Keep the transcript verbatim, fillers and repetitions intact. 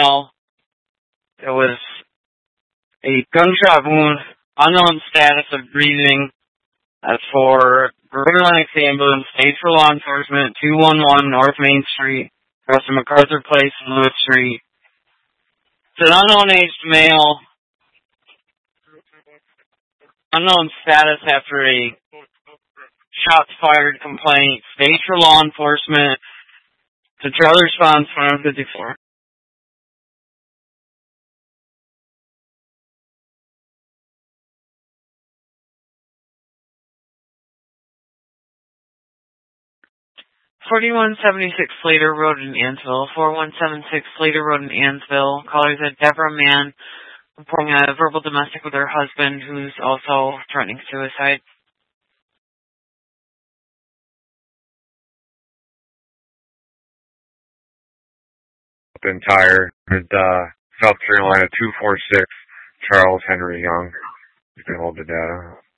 male. It was a gunshot wound, unknown status of breathing. That's for Greater Lennox Ambulance, stage for law enforcement, two one one North Main Street, across from MacArthur Place and Lewis Street. It's an unknown aged male, unknown status after a shots fired complaint, stage for law enforcement, to trailer response one fifty-four. forty-one seventy-six Slater Road in Ansville, forty-one seventy-six Slater Road in Ansville. Callers at Deborah Mann reporting a verbal domestic with her husband who's also threatening suicide. Entire at uh, South Carolina two four six Charles Henry Young. You can hold the data.